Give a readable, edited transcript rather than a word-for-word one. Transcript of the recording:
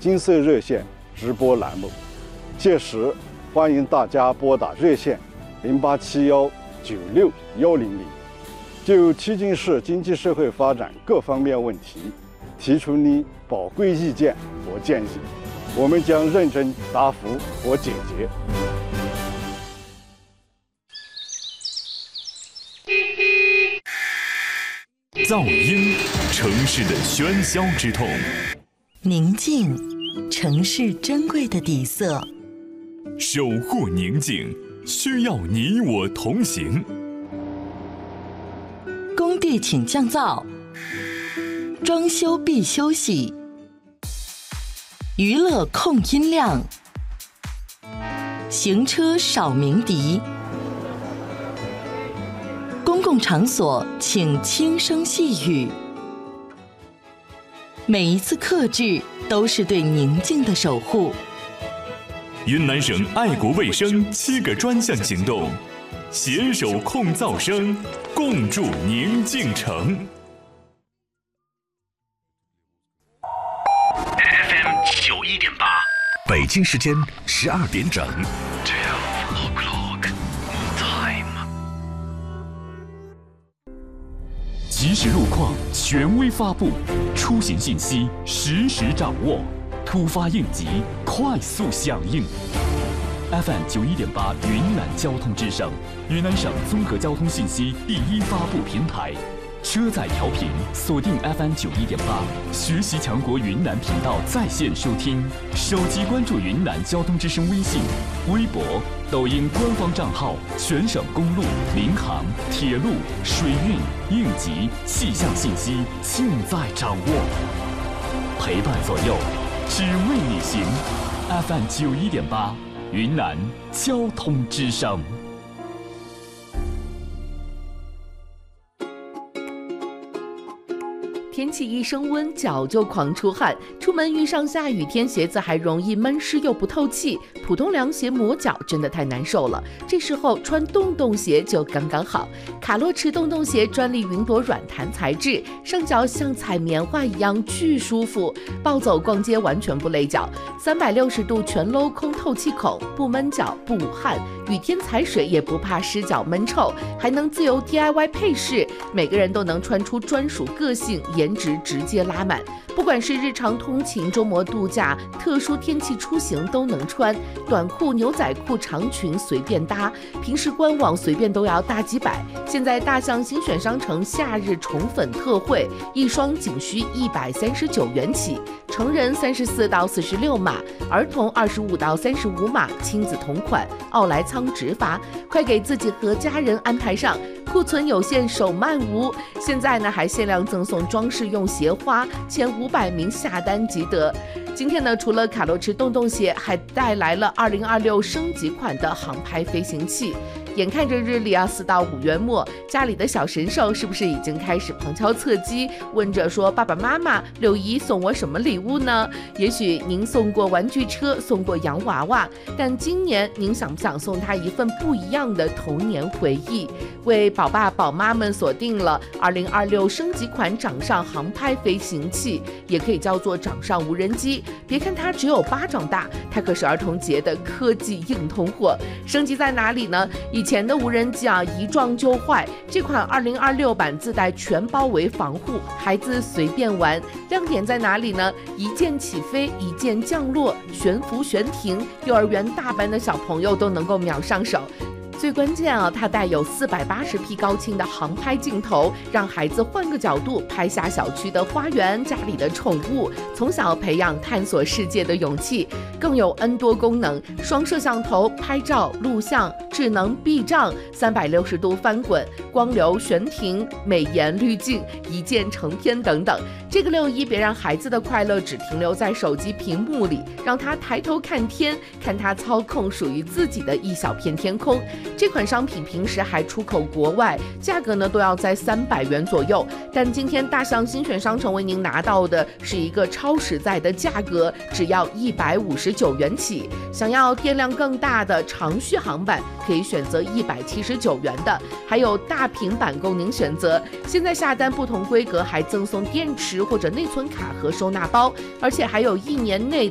金色热线直播栏目，届时欢迎大家拨打热线0871961100，就曲靖市经济社会发展各方面问题提出你宝贵意见和建议，我们将认真答复和解决。 噪音，城市的喧嚣之痛； 宁静，城市珍贵的底色。 守护宁静，需要你我同行。 工地请降噪，装修必休息，娱乐控音量，行车少鸣笛。公共场所请轻声细语，每一次克制都是对宁静的守护。 云南省爱国卫生7个专项行动，携手控噪声，共筑宁静城。 FM 91.8，北京时间12点整。 即时路况权威发布，出行信息实时掌握，突发应急快速响应。FM 91.8云南交通之声，云南省综合交通信息第一发布平台。车载调频锁定 FM 91.8，学习强国云南频道在线收听，手机关注云南交通之声微信、微博、抖音官方账号，全省公路、民航、铁路、水运、应急、气象信息尽在掌握，陪伴左右，只为你行。FM 91.8，云南交通之声。 天气一升温，脚就狂出汗，出门遇上下雨天，鞋子还容易闷湿又不透气，普通凉鞋磨脚真的太难受了。这时候穿洞洞鞋就刚刚好。卡洛驰洞洞鞋专利云朵软弹材质，上脚像踩棉花一样巨舒服，暴走逛街完全不累脚，360度全镂空透气孔，不闷脚不捂汗，雨天踩水也不怕湿脚闷臭，还能自由 DIY 配饰，每个人都能穿出专属个性，颜值直接拉满。不管是日常通勤、周末度假、特殊天气出行都能穿，短裤、牛仔裤、长裙随便搭，平时官网随便都要大几百。现在大象新选商城夏日宠粉特惠，一双仅需139元起，成人34到46码，儿童25到35码，亲子同款，奥莱仓直发，快给自己和家人安排上。库存有限，手慢无。现在呢，还限量赠送装饰用鞋花，前500名下单即得。今天呢，除了卡洛驰洞洞鞋，还带来了2026升级款的航拍飞行器。眼看着日历4到5月末，家里的小神兽是不是已经开始旁敲侧击，问着说爸爸妈妈6一送我什么礼物呢？也许您送过玩具车，送过洋娃娃，但今年您想不想送他一份不一样的童年回忆？为宝爸宝妈们锁定了2026升级款掌上航拍飞行器，也可以叫做掌上无人机。别看它只有巴掌大，它可是儿童节的科技硬通货。升级在哪里呢？以前的无人机一撞就坏，这款2026版自带全包围防护，孩子随便玩。亮点在哪里呢？一键起飞，一键降落，悬浮悬停，幼儿园大班的小朋友都能够秒上手。最关键它带有480P 高清的航拍镜头，让孩子换个角度拍下小区的花园、家里的宠物，从小培养探索世界的勇气。更有 N 多功能，双摄像头、拍照、录像、智能避障、360度翻滚、光流悬停、美颜滤镜、一键成片等等。这个6一别让孩子的快乐只停留在手机屏幕里，让他抬头看天，看他操控属于自己的一小片天空。这款商品平时还出口国外，价格呢都要在300元左右，但今天大象新选商城为您拿到的是一个超实在的价格，只要159元起。想要电量更大的长续航版，可以选择179元的，还有大平板供您选择。现在下单不同规格还赠送电池或者内存卡和收纳包，而且还有1年内